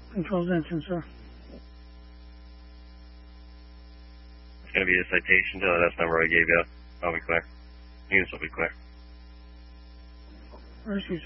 Control's engine, sir. It's going to be a citation to that number I gave you. I'll be clear. Units will be clear. Where's you,